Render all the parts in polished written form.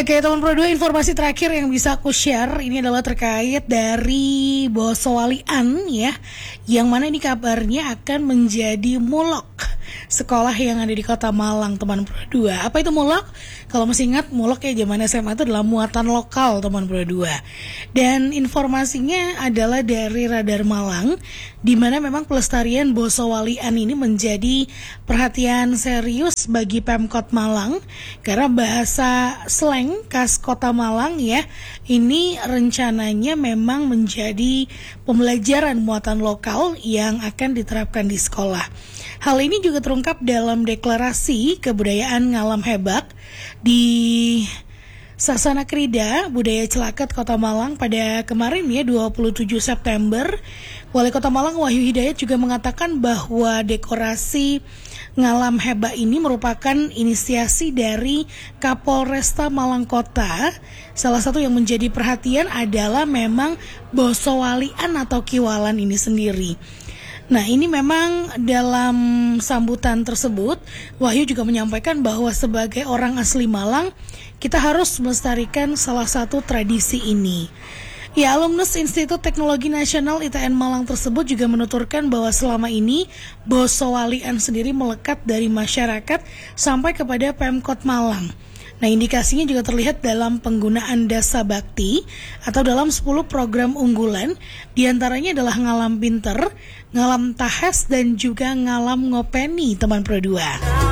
Oke teman Pro 2, informasi terakhir yang bisa aku share ini adalah terkait dari Bosowalian ya, yang mana ini kabarnya akan menjadi mulok sekolah yang ada di Kota Malang, teman Pro 2. Apa itu mulok? Kalau masih ingat, mulok ya zaman SMA itu adalah muatan lokal, teman Pro 2. Dan informasinya adalah dari Radar Malang, di mana memang pelestarian Bosowalian ini menjadi perhatian serius bagi Pemkot Malang karena bahasa slang khas Kota Malang ya, ini rencananya memang menjadi pembelajaran muatan lokal yang akan diterapkan di sekolah. Hal ini juga terungkap dalam deklarasi kebudayaan Ngalam Hebak di Sasana Krida Budaya Celaket Kota Malang pada kemarin ya 27 September. Wali Kota Malang Wahyu Hidayat juga mengatakan bahwa dekorasi Ngalam Hebak ini merupakan inisiasi dari Kapolresta Malang Kota. Salah satu yang menjadi perhatian adalah memang Bosowalian atau Kiwalan ini sendiri. Nah, ini memang dalam sambutan tersebut Wahyu juga menyampaikan bahwa sebagai orang asli Malang, kita harus melestarikan salah satu tradisi ini. Ya, alumnus Institut Teknologi Nasional ITN Malang tersebut juga menuturkan bahwa selama ini Bosowalian sendiri melekat dari masyarakat sampai kepada Pemkot Malang. Nah, indikasinya juga terlihat dalam penggunaan dasa bakti atau dalam 10 program unggulan, diantaranya adalah Ngalam Pinter, Ngalam Tahes, dan juga Ngalam Ngopeni, teman Pro 2.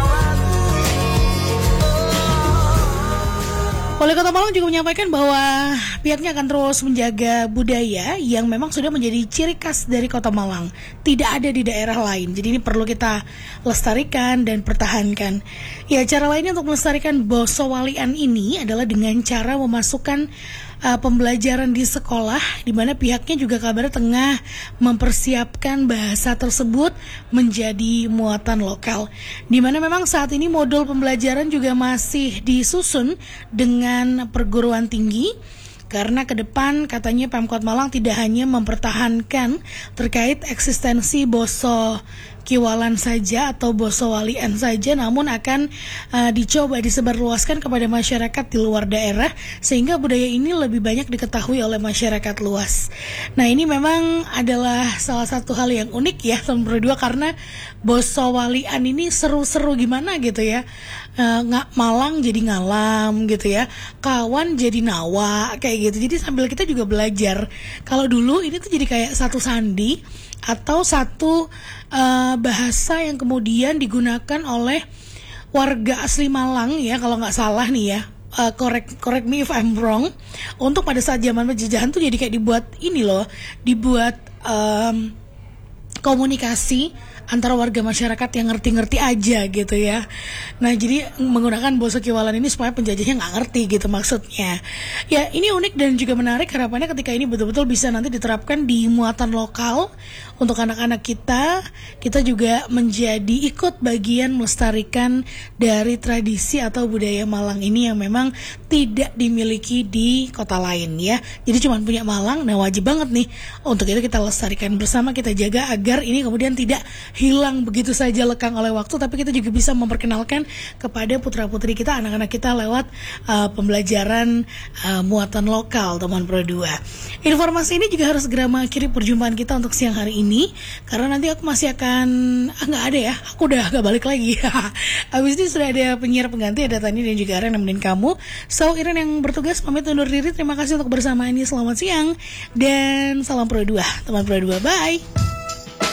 Wali Kota Malang juga menyampaikan bahwa pihaknya akan terus menjaga budaya yang memang sudah menjadi ciri khas dari Kota Malang, tidak ada di daerah lain. Jadi ini perlu kita lestarikan dan pertahankan. Ya, cara lainnya untuk melestarikan Bosowalian ini adalah dengan cara memasukkan pembelajaran di sekolah, di mana pihaknya juga kabarnya tengah mempersiapkan bahasa tersebut menjadi muatan lokal. Di mana memang saat ini modul pembelajaran juga masih disusun dengan perguruan tinggi. Karena ke depan katanya Pemkot Malang tidak hanya mempertahankan terkait eksistensi Boso Kiwalan saja atau Bosowalian saja, namun akan dicoba disebarluaskan kepada masyarakat di luar daerah sehingga budaya ini lebih banyak diketahui oleh masyarakat luas. Nah, ini memang adalah salah satu hal yang unik ya teman Pro 2, karena Bosowalian ini seru-seru gimana gitu ya. Malang jadi ngalam gitu ya, kawan jadi nawa kayak gitu. Jadi sambil kita juga belajar. Kalau dulu ini tuh jadi kayak satu sandi atau satu bahasa yang kemudian digunakan oleh warga asli Malang ya, kalau nggak salah nih ya. Correct me if I'm wrong. Untuk pada saat zaman penjajahan tuh jadi kayak dibuat komunikasi antara warga masyarakat yang ngerti-ngerti aja gitu ya. Nah, jadi menggunakan Boso Kiwalan ini supaya penjajahnya nggak ngerti gitu maksudnya. Ya, ini unik dan juga menarik. Harapannya ketika ini betul-betul bisa nanti diterapkan di muatan lokal untuk anak-anak kita. Kita juga menjadi ikut bagian melestarikan dari tradisi atau budaya Malang ini yang memang tidak dimiliki di kota lain ya. Jadi cuma punya Malang. Nah, wajib banget nih untuk itu kita lestarikan bersama, kita jaga agar ini kemudian tidak hilang begitu saja lekang oleh waktu, tapi kita juga bisa memperkenalkan kepada putra-putri kita, anak-anak kita lewat pembelajaran muatan lokal, teman Pro 2. Informasi ini juga harus segera mengakhiri perjumpaan kita untuk siang hari ini, karena nanti aku masih akan nggak ada ya, aku udah gak balik lagi. Habis ini sudah ada penyiar pengganti, ada Tani dan juga Aren yang nemenin kamu. So, Iren yang bertugas pamit undur diri. Terima kasih untuk bersama ini, selamat siang dan salam Pro 2, teman Pro 2, bye.